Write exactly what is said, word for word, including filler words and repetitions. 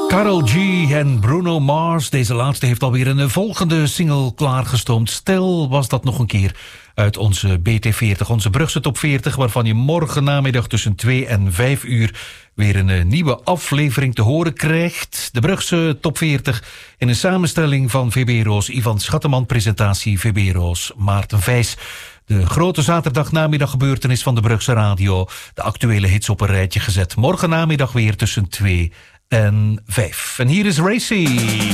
Karol G en Bruno Mars. Deze laatste heeft alweer een volgende single klaargestoomd. Stil was dat nog een keer uit onze B T veertig, onze Brugse top veertig... waarvan je morgen namiddag tussen twee en vijf uur... weer een nieuwe aflevering te horen krijgt. De Brugse top veertig in een samenstelling van V B Roos, Ivan Schatteman, presentatie V B Roos, Maarten Vijs. De grote zaterdagnamiddag gebeurtenis van de Brugse Radio. De actuele hits op een rijtje gezet. Morgen namiddag weer tussen twee en vijf. En hier is Racy.